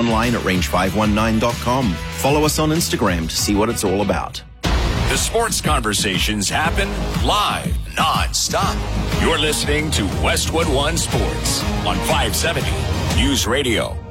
online at range519.com. Follow us on Instagram to see what it's all about. The sports conversations happen live, non-stop. You're listening to Westwood One Sports on 570 News Radio.